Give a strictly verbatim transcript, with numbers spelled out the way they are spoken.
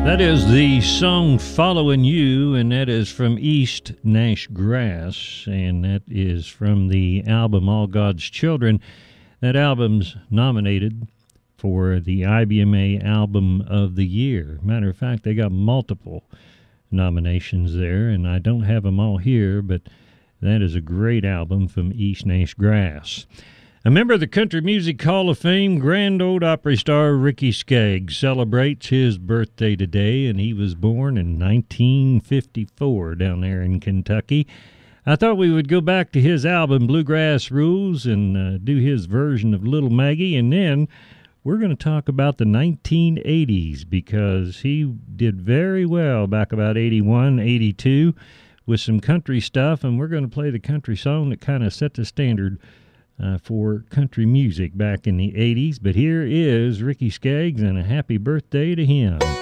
That is the song Following You, and that is from East Nash Grass, and that is from the album All God's Children. That album's nominated for the I B M A Album of the Year. Matter of fact, they got multiple nominations there, and I don't have them all here, but that is a great album from East Nash Grass. A member of the Country Music Hall of Fame, Grand Ole Opry star Ricky Skaggs celebrates his birthday today, and he was born in nineteen fifty-four down there in Kentucky. I thought we would go back to his album, Bluegrass Rules, and uh, do his version of Little Maggie, and then we're going to talk about the nineteen eighties, because he did very well back about eighty-one, eighty-two with some country stuff, and we're going to play the country song that kind of set the standard Uh, for country music back in the eighties. But here is Ricky Skaggs, and a happy birthday to him.